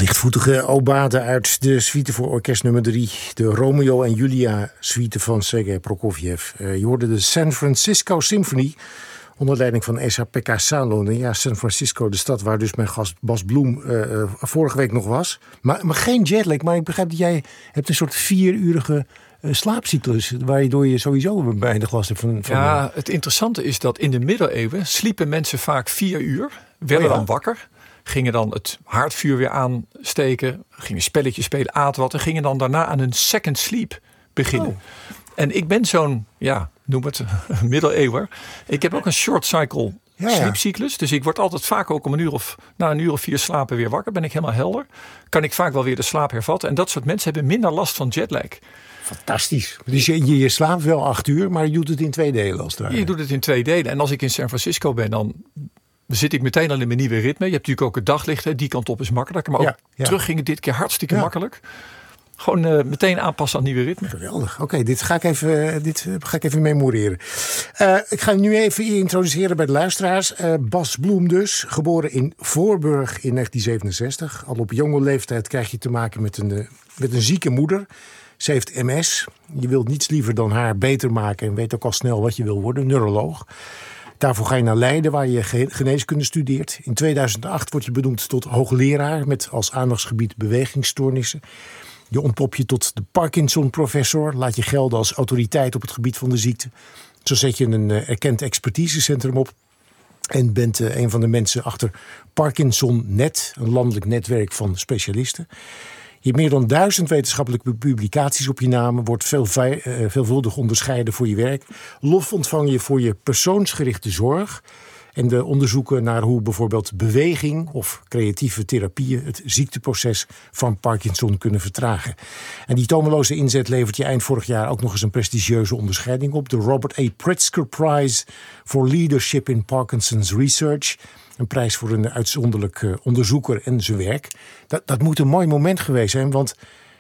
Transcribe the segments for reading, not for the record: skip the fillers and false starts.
lichtvoetige obade uit de suite voor orkest nummer 3. De Romeo en Julia suite van Sergei Prokofjev. Je hoorde de San Francisco Symphony onder leiding van Esa-Pekka Salo. Ja, San Francisco, de stad waar dus mijn gast Bas Bloem vorige week nog was. Maar geen jetlag, maar ik begrijp dat jij hebt een soort 4-urige slaapcyclus, waardoor je sowieso weinig last hebt van. Ja, het interessante is dat in de middeleeuwen sliepen mensen vaak 4 uur, werden dan wakker, gingen dan het haardvuur weer aansteken, gingen spelletjes spelen, aten wat en gingen dan daarna aan een second sleep beginnen. Oh. En ik ben zo'n, noem het, middeleeuwer. Ik heb ook een short cycle sleepcyclus. Dus ik word altijd vaak ook om na een uur of 4 slapen weer wakker. Ben ik helemaal helder. Kan ik vaak wel weer de slaap hervatten. En dat soort mensen hebben minder last van jetlag. Fantastisch. Dus je slaapt wel 8 uur, maar je doet het in 2 delen als het ware. Je doet het in 2 delen. En als ik in San Francisco ben, dan zit ik meteen al in mijn nieuwe ritme. Je hebt natuurlijk ook het daglicht. Hè. Die kant op is makkelijker. Maar ook terug ging het dit keer hartstikke makkelijk. Gewoon meteen aanpassen aan het nieuwe ritme. Geweldig. Oké, dit ga ik even memoreren. Ik ga nu even introduceren bij de luisteraars. Bas Bloem dus, geboren in Voorburg in 1967. Al op jonge leeftijd krijg je te maken met een zieke moeder. Ze heeft MS. Je wilt niets liever dan haar beter maken en weet ook al snel wat je wil worden, neuroloog. Daarvoor ga je naar Leiden, waar je geneeskunde studeert. In 2008 word je benoemd tot hoogleraar met als aandachtsgebied bewegingsstoornissen. Je ontpop je tot de Parkinson-professor. Laat je gelden als autoriteit op het gebied van de ziekte. Zo zet je een erkend expertisecentrum op. En bent een van de mensen achter ParkinsonNet, een landelijk netwerk van specialisten. Je hebt meer dan 1000 wetenschappelijke publicaties op je naam. Wordt veelvuldig onderscheiden voor je werk. Lof ontvang je voor je persoonsgerichte zorg. En de onderzoeken naar hoe bijvoorbeeld beweging of creatieve therapieën het ziekteproces van Parkinson kunnen vertragen. En die tomeloze inzet levert je eind vorig jaar ook nog eens een prestigieuze onderscheiding op. De Robert A. Pritzker Prize for Leadership in Parkinson's Research. Een prijs voor een uitzonderlijk onderzoeker en zijn werk. Dat moet een mooi moment geweest zijn, want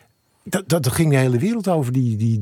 dat ging de hele wereld over,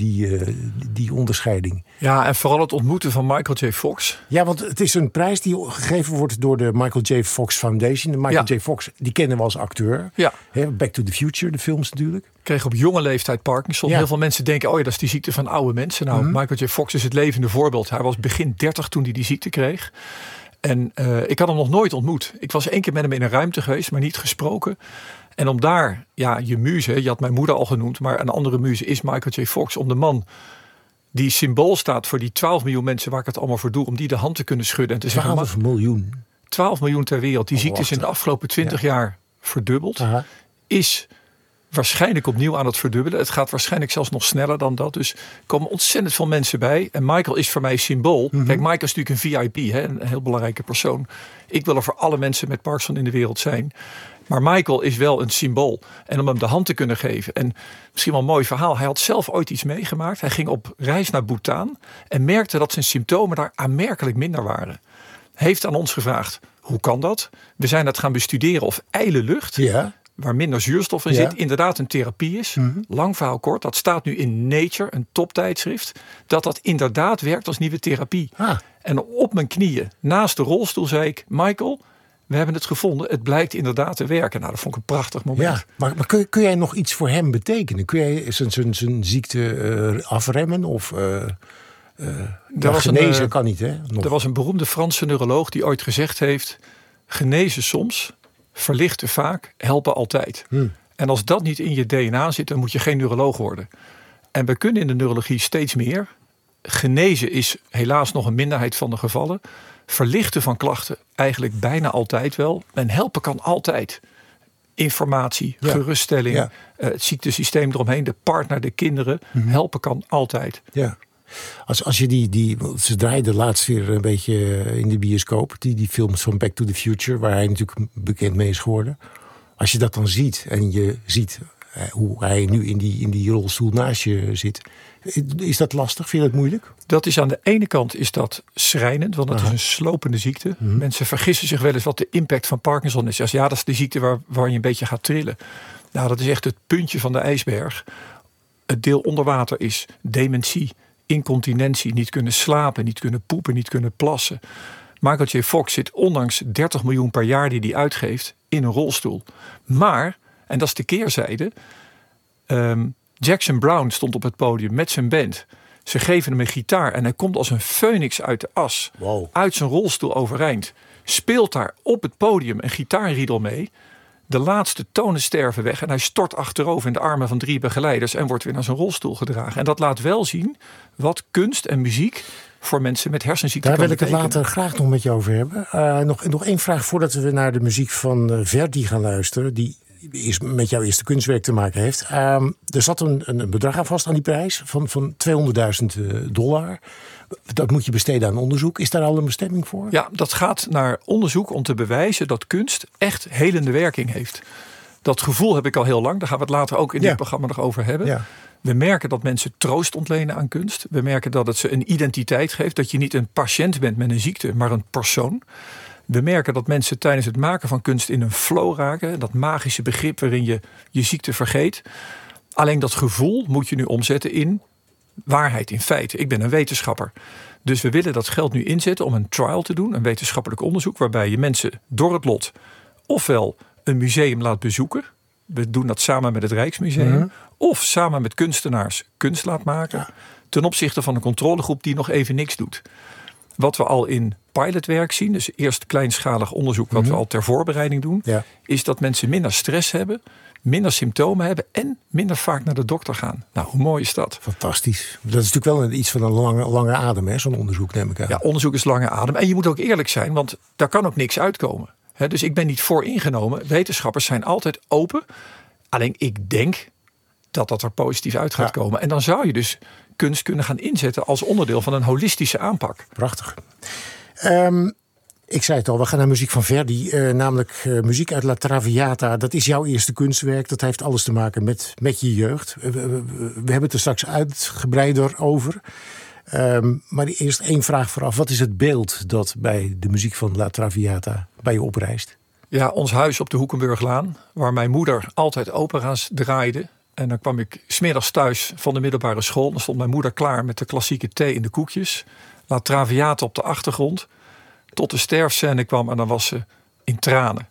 die onderscheiding. Ja, en vooral het ontmoeten van Michael J. Fox. Ja, want het is een prijs die gegeven wordt door de Michael J. Fox Foundation. De Michael J. Fox, die kennen we als acteur. Ja. Back to the Future, de films natuurlijk. Kreeg op jonge leeftijd Parkinson. Ja. Heel veel mensen denken, dat is die ziekte van oude mensen. Nou, Michael J. Fox is het levende voorbeeld. Hij was begin 30 toen hij die ziekte kreeg. En ik had hem nog nooit ontmoet. Ik was 1 keer met hem in een ruimte geweest, maar niet gesproken. En om daar, je muze, je had mijn moeder al genoemd, maar een andere muze is Michael J. Fox. Om de man die symbool staat voor die 12 miljoen mensen waar ik het allemaal voor doe, om die de hand te kunnen schudden en te zeggen, 12 miljoen? 12 miljoen ter wereld. Die ziekte is in de afgelopen 20 jaar verdubbeld. Aha. Is waarschijnlijk opnieuw aan het verdubbelen. Het gaat waarschijnlijk zelfs nog sneller dan dat. Dus er komen ontzettend veel mensen bij. En Michael is voor mij symbool. Kijk, Michael is natuurlijk een VIP, een heel belangrijke persoon. Ik wil er voor alle mensen met Parkinson in de wereld zijn. Maar Michael is wel een symbool. En om hem de hand te kunnen geven. En misschien wel een mooi verhaal. Hij had zelf ooit iets meegemaakt. Hij ging op reis naar Bhutan. En merkte dat zijn symptomen daar aanmerkelijk minder waren. Hij heeft aan ons gevraagd, hoe kan dat? We zijn het gaan bestuderen of ijle lucht, waar minder zuurstof in zit, inderdaad een therapie is. Lang verhaal kort, dat staat nu in Nature, een toptijdschrift. Dat inderdaad werkt als nieuwe therapie. En op mijn knieën, naast de rolstoel, zei ik, Michael, we hebben het gevonden. Het blijkt inderdaad te werken. Nou, dat vond ik een prachtig moment. Ja, maar kun jij nog iets voor hem betekenen? Kun jij zijn ziekte afremmen? Of genezen kan niet, hè? Nog. Er was een beroemde Franse neuroloog die ooit gezegd heeft, genezen soms, verlichten vaak, helpen altijd. En als dat niet in je DNA zit, dan moet je geen neuroloog worden. En we kunnen in de neurologie steeds meer. Genezen is helaas nog een minderheid van de gevallen. Verlichten van klachten eigenlijk bijna altijd wel. En helpen kan altijd. Informatie, geruststelling, het ziektesysteem eromheen, de partner, de kinderen. Helpen kan altijd. Ja. Als je ze draaiden laatst weer een beetje in de bioscoop. Die films van Back to the Future, waar hij natuurlijk bekend mee is geworden. Als je dat dan ziet en je ziet hoe hij nu in die rolstoel naast je zit. Is dat lastig? Vind je dat moeilijk? Dat is aan de ene kant is dat schrijnend, want het is een slopende ziekte. Mensen vergissen zich wel eens wat de impact van Parkinson is. Dat is de ziekte waar je een beetje gaat trillen. Nou, dat is echt het puntje van de ijsberg. Het deel onder water is dementie, incontinentie, niet kunnen slapen, niet kunnen poepen, niet kunnen plassen. Michael J. Fox zit ondanks 30 miljoen per jaar die hij uitgeeft in een rolstoel. Maar, En dat is de keerzijde. Jackson Browne stond op het podium met zijn band. Ze geven hem een gitaar en hij komt als een phoenix uit de as. Wow. Uit zijn rolstoel overeind. Speelt daar op het podium een gitaarriedel mee. De laatste tonen sterven weg en hij stort achterover in de armen van 3 begeleiders en wordt weer naar zijn rolstoel gedragen. En dat laat wel zien wat kunst en muziek voor mensen met hersenziekten kan betekenen. Daar wil ik het betekenen. later graag nog met je over hebben. Nog één vraag voordat we naar de muziek van Verdi gaan luisteren, die met jouw eerste kunstwerk te maken heeft. Er zat een bedrag aan vast aan die prijs van $200.000. Dat moet je besteden aan onderzoek. Is daar al een bestemming voor? Ja, dat gaat naar onderzoek om te bewijzen dat kunst echt helende werking heeft. Dat gevoel heb ik al heel lang. Daar gaan we het later ook in dit programma nog over hebben. Ja. We merken dat mensen troost ontlenen aan kunst. We merken dat het ze een identiteit geeft. Dat je niet een patiënt bent met een ziekte, maar een persoon. We merken dat mensen tijdens het maken van kunst in een flow raken. Dat magische begrip waarin je je ziekte vergeet. Alleen dat gevoel moet je nu omzetten in waarheid, in feite. Ik ben een wetenschapper. Dus we willen dat geld nu inzetten om een trial te doen. Een wetenschappelijk onderzoek waarbij je mensen door het lot ofwel een museum laat bezoeken. We doen dat samen met het Rijksmuseum. Mm-hmm. Of samen met kunstenaars kunst laat maken. Ja. Ten opzichte van een controlegroep die nog even niks doet. Wat we al in pilotwerk zien, dus eerst kleinschalig onderzoek wat we al ter voorbereiding doen, is dat mensen minder stress hebben, minder symptomen hebben en minder vaak naar de dokter gaan. Nou, hoe mooi is dat? Fantastisch. Dat is natuurlijk wel iets van een lange adem, hè, zo'n onderzoek, neem ik aan. Ja, onderzoek is lange adem. En je moet ook eerlijk zijn, want daar kan ook niks uitkomen. Dus ik ben niet vooringenomen. Wetenschappers zijn altijd open. Alleen ik denk dat er positief uit gaat komen. En dan zou je dus kunst kunnen gaan inzetten als onderdeel van een holistische aanpak. Prachtig. Ik zei het al, we gaan naar muziek van Verdi. Namelijk muziek uit La Traviata. Dat is jouw eerste kunstwerk. Dat heeft alles te maken met je jeugd. We hebben het er straks uitgebreider over. Maar eerst één vraag vooraf. Wat is het beeld dat bij de muziek van La Traviata bij je oprijst? Ja, ons huis op de Hoekenburglaan. Waar mijn moeder altijd opera's draaide. En dan kwam ik 's middags thuis van de middelbare school. Dan stond mijn moeder klaar met de klassieke thee in de koekjes. La Traviata op de achtergrond. Tot de sterfscène kwam en dan was ze in tranen.